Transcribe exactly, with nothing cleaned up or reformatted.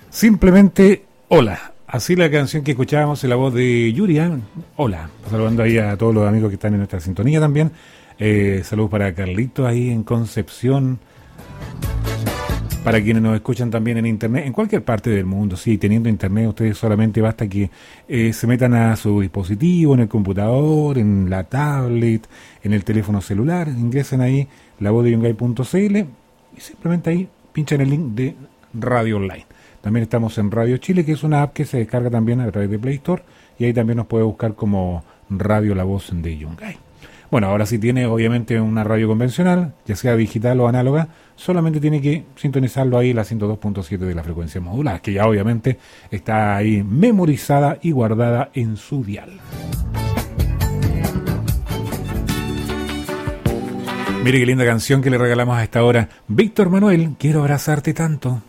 Simplemente hola. Así la canción que escuchábamos en la voz de Yuria. Hola. Saludando ahí a todos los amigos que están en nuestra sintonía también. Eh, saludos para Carlito ahí en Concepción. Para quienes nos escuchan también en internet, en cualquier parte del mundo, sí, teniendo internet, ustedes solamente basta que eh, se metan a su dispositivo, en el computador, en la tablet, en el teléfono celular, ingresen ahí la voz de yungay punto c l y simplemente ahí pinchan el link de Radio Online. También estamos en Radio Chile, que es una app que se descarga también a través de Play Store, y ahí también nos puede buscar como Radio La Voz de Yungay. Bueno, ahora sí tiene obviamente una radio convencional, ya sea digital o análoga, solamente tiene que sintonizarlo ahí la ciento dos punto siete de la frecuencia modulada, que ya obviamente está ahí memorizada y guardada en su dial. Mire qué linda canción que le regalamos a esta hora. Víctor Manuel, quiero abrazarte tanto.